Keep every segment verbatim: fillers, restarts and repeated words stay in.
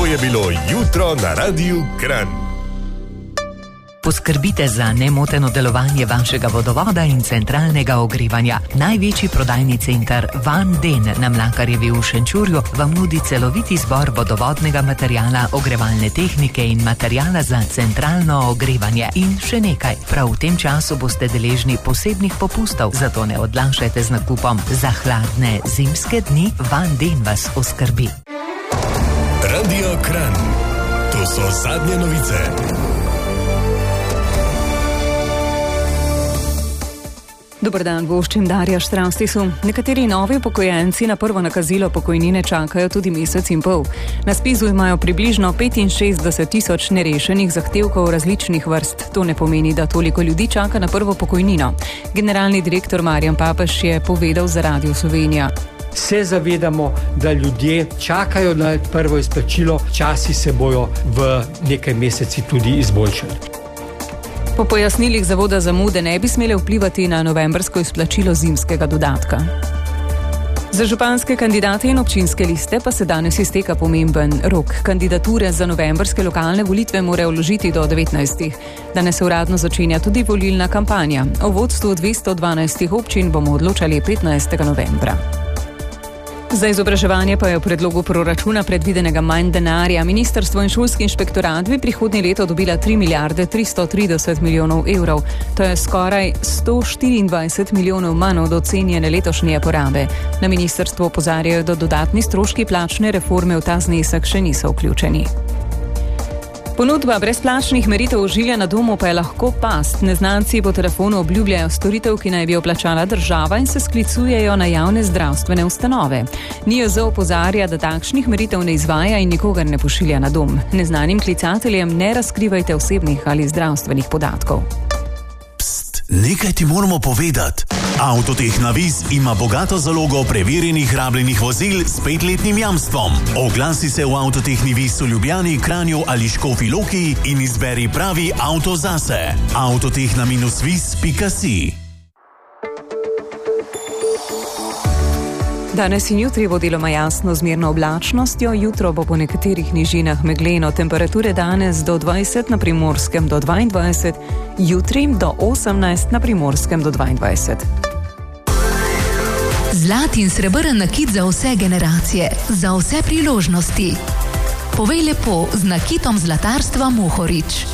To je bilo jutro na Radiu Kranj. Poskrbite za nemoteno delovanje vašega vodovoda in centralnega ogrevanja. Največji prodajni center Van Den na Mlakarjevi v Šenčurju vam nudi celovit izbor vodovodnega materijala, ogrevalne tehnike in materijala za centralno ogrevanje. In še nekaj, prav v tem času boste deležni posebnih popustov, zato ne odlašajte z nakupom. Za hladne zimske dni Van Den vas oskrbi. Radio Kranj. To so zadnje novice. Dobar dan, goščim Darja Štravstisu. Nekateri novi upokojenci na prvo nakazilo pokojnine čakajo tudi mesec in pol. Na spisu imajo približno petinšestdeset tisoč nerešenih zahtevkov različnih vrst. To ne pomeni, da toliko ljudi čaka na prvo pokojnino. Generalni direktor Marjan Papež je povedal za Radio Slovenija. Se zavedamo, da ljudje čakajo na prvo izplačilo, časi se bojo v nekaj meseci tudi izboljšali. Po pojasnilih zavoda zamude ne bi smele vplivati na novembrsko izplačilo zimskega dodatka. Za županske kandidate in občinske liste pa se danes izteka pomemben rok. Kandidature za novembrske lokalne volitve morajo vložiti do devetnajstih. Danes se uradno začenja tudi volilna kampanja. O vodstvu dvesto dvanajstih občin bomo odločali petnajstega novembra. Za izobraževanje pa je v predlogu proračuna predvidenega manj denarja. Ministrstvo in šolski inšpektorat bi prihodnje leto dobila tri milijarde tristo trideset milijonov evrov. To je skoraj sto štiriindvajset milijonov manj od ocenjene letošnje porabe. Na ministrstvu opozarjajo, da dodatni stroški plačne reforme v ta znesek še niso vključeni. Ponudba brezplačnih meritev ožilja na domu pa je lahko past. Neznanci po telefonu obljubljajo storitev, ki naj bi jo plačala država, in se sklicujejo na javne zdravstvene ustanove. N I J Z opozarja, da takšnih meritev ne izvaja in nikogar ne pošilja na dom. Neznanim klicateljem ne razkrivajte osebnih ali zdravstvenih podatkov. Pst, nekaj ti moramo povedati. Avtotehna Vis ima bogato zalogo preverjenih rabljenih vozil s petletnim jamstvom. Oglasi se v Avtotehni Vis v Ljubljani, Kranju ali Škofji Loki in izberi pravi avto zase. avtotehna vis pika si. Danes in jutri bo deloma jasno z mirno oblačnostjo, jutro bo po nekaterih nižinah megleno, temperature danes do dvajset, na Primorskem do dvaindvajset, jutri do osemnajst, na Primorskem do dvaindvajset. Zlat in srebrn nakit za vse generacije, za vse priložnosti. Povej lepo z nakitom zlatarstva Mohorič.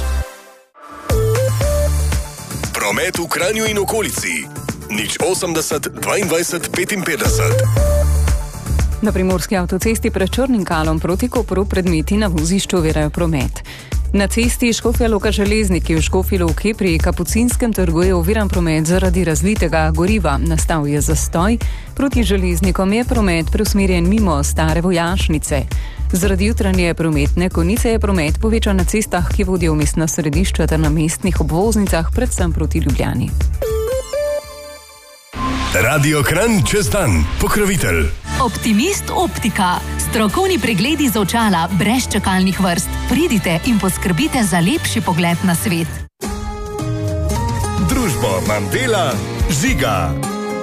Promet v Kranju in okolici. Nič osemdeset dvaindvajset petinpetdeset. Na primorski avtocesti pred Črnim Kalom proti Kopru predmeti na vozišču ovirajo promet. Na cesti Škofja Loka Železniki v Škofji Loki pri Kapucinskem trgu je oviran promet zaradi razlitega goriva. Nastal je zastoj, proti železnikom je promet preusmerjen mimo stare vojašnice. Zaradi jutranje prometne konice je promet povečan na cestah, ki vodijo v mestna središča ter na mestnih obvoznicah, predvsem proti Ljubljani. Radio Kranj čez dan, pokrovitelj. Optimist Optika. Strokovni pregledi z očala brez čakalnih vrst. Pridite in poskrbite za lepši pogled na svet. Družbo vam dela Žiga.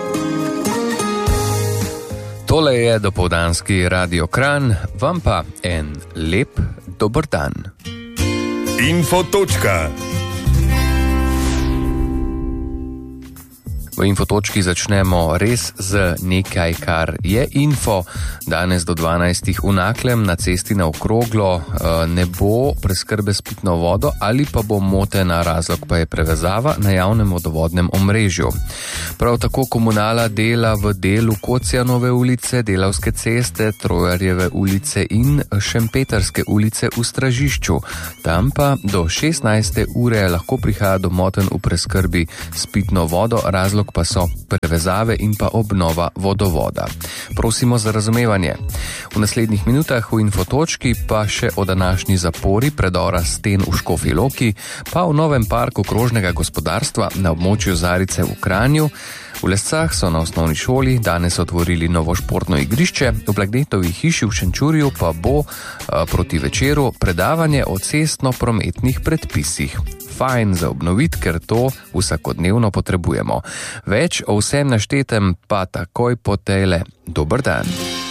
Tole je dopoldanski Radio Kranj, vam pa en lep dober dan. Info točka. V infotočki začnemo res z nekaj, kar je info. Danes do dvanajstih v Naklem na cesti na Okroglo ne bo preskrbe s pitno vodo ali pa bo motena, razlog pa je prevezava na javnem vodovodnem omrežju. Prav tako komunala dela v delu Kocijanove ulice, Delavske ceste, Trojarjeve ulice in Šempetrske ulice v Stražišču. Tam pa do šestnajste ure lahko prihaja do motenj v preskrbi s pitno vodo, razlog pa so prevezave in pa obnova vodovoda. Prosimo za razumevanje. V naslednjih minutah v infotočki pa še o današnji zapori predora sten v Škofji Loki, pa v novem parku krožnega gospodarstva na območju Zarice v Kranju. V Lescah so na osnovni šoli danes otvorili novo športno igrišče, v Blagnetovi hiši v Šenčurju pa bo a, proti večeru predavanje o cestno-prometnih predpisih. Fajn za obnoviti, ker to vsakodnevno potrebujemo. Več o vsem naštetem pa takoj po tele. Dober dan.